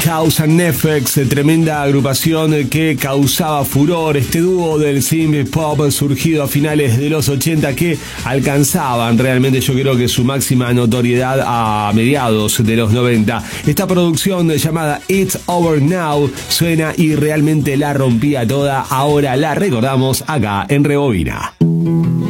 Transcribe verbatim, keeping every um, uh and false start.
Cause and Effects, tremenda agrupación que causaba furor, este dúo del synth pop surgido a finales de los ochenta que alcanzaban realmente, yo creo que su máxima notoriedad a mediados de los noventa. Esta producción llamada It's Over Now suena y realmente la rompía toda, ahora la recordamos acá en Rebobina.